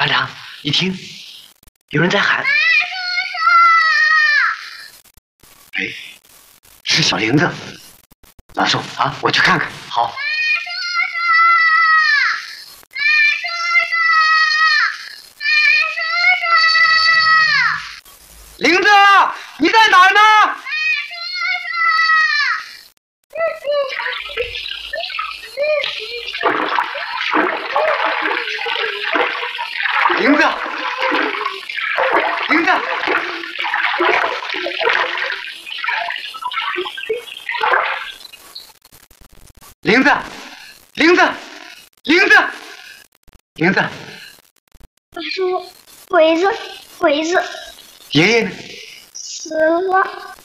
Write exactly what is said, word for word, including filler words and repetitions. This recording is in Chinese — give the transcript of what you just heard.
团长，你听，有人在喊。哎，是小玲子。老叔啊，我去看看。好。玲子，你在哪儿呢？玲子，玲子，玲子，玲子，玲子，玲子。 大叔，鬼子，鬼子。 爷爷呢？ 死了。